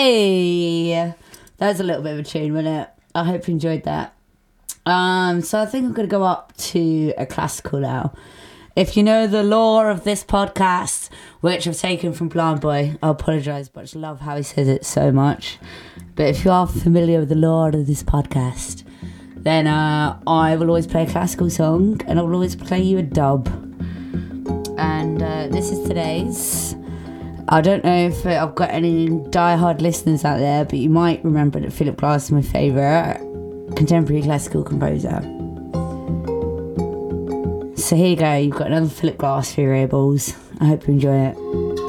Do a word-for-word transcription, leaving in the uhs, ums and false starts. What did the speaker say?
Hey, that was a little bit of a tune, wasn't it? I hope you enjoyed that. Um, so I think I'm going to go up to a classical now. If you know the lore of this podcast, which I've taken from Blind Boy, I apologise, but I just love how he says it so much. But if you are familiar with the lore of this podcast, then uh, I will always play a classical song and I will always play you a dub. And uh, this is today's. I don't know if I've got any die-hard listeners out there, but you might remember that Philip Glass is my favourite contemporary classical composer. So here you go, you've got another Philip Glass for your earballs. I hope you enjoy it.